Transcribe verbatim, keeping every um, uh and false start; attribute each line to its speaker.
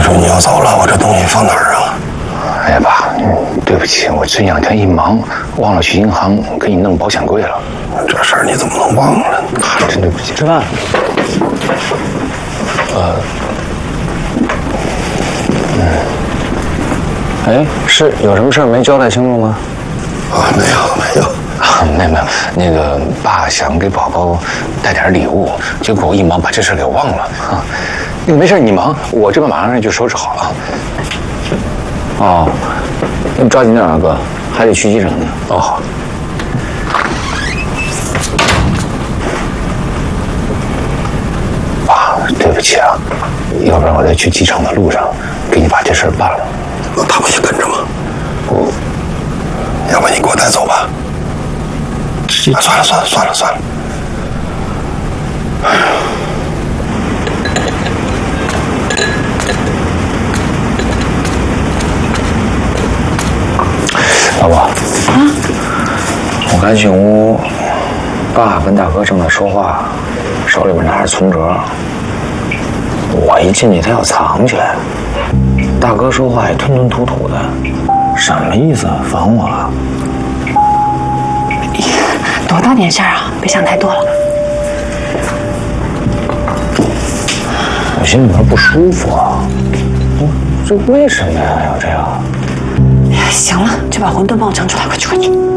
Speaker 1: 说你要走了，我这东西放哪儿啊？
Speaker 2: 哎呀，爸，对不起，我这两天一忙，忘了去银行给你弄保险柜了。
Speaker 1: 这事儿你怎么能忘了？
Speaker 2: 真对不起。
Speaker 3: 吃饭。
Speaker 2: 呃，
Speaker 3: 嗯。哎，是有什么事儿没交代清楚吗？
Speaker 1: 啊，没有没有。
Speaker 2: 啊，没有没有，那个爸想给宝宝带点礼物，结果我一忙把这事给忘了啊。那个没事，你忙，我这边马上就收拾好了。
Speaker 3: 哦，那你抓紧点啊，哥，还得去机场呢。
Speaker 2: 哦，好。爸，对不起啊，要不然我在去机场的路上给你把这事办了。
Speaker 1: 那他不也跟着吗？不，要不你给我带走吧。啊，算了算了算了算了。
Speaker 3: 老婆，啊，我刚进屋，爸跟大哥正在说话，手里边拿着存折。我一进去，他要藏起来。大哥说话也吞吞吐吐的，什么意思啊？防我啊？
Speaker 4: 多大点事儿啊，别想太多了。
Speaker 3: 我心里边不舒服啊，这为什么呀？要这样？
Speaker 4: 哎呀，行了，去把馄饨帮我盛出来，快去快去。